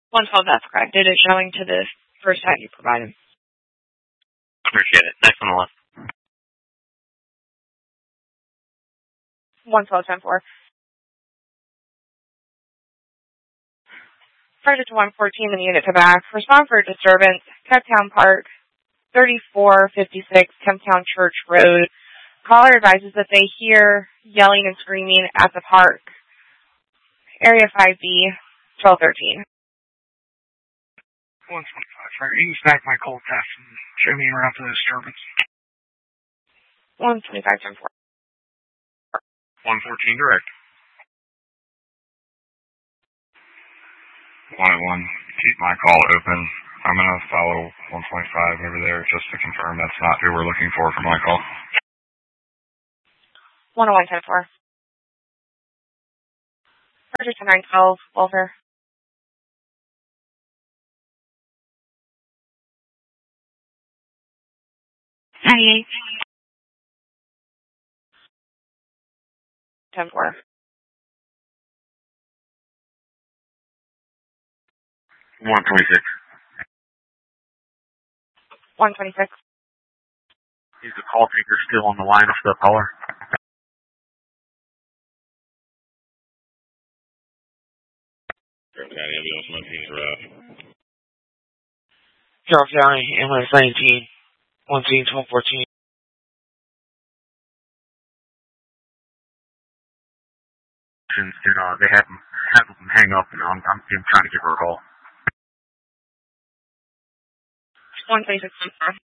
112, that's correct. It is showing to the first tag you provided. Appreciate it. Next on the list. 112, 10-4. Project 114 in the unit to back. Respond for disturbance. Kemptown Park, 3456 Kemptown Church Road. Caller advises that they hear yelling and screaming at the park. Area 5B, 1213. 125. You can stack my cold test and show me around for the disturbance. 125, 10-4. 114 direct. 101. Keep my call open. I'm going to follow 125 over there just to confirm that's not who we're looking for my call. 101, 10-4. Project 912, Walter. 98. 10-4. 126. 126. Is the call taker still on the line with the caller? Charles County, ambulance 19, 1214. And they have them hang up, and I'm trying to give her a call. 126, 10-4.